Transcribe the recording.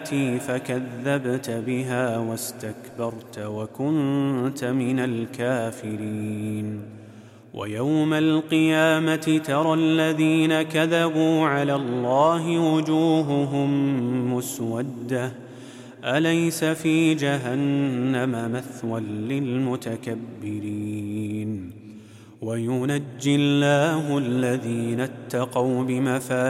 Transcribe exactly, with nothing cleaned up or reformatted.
آياتي فكذبت بها واستكبرت وكنت من الكافرين. ويوم القيامة ترى الذين كذبوا على الله وجوههم مسودة أليس في جهنم مثوى للمتكبرين. وينجي الله الذين اتقوا بمفازتهم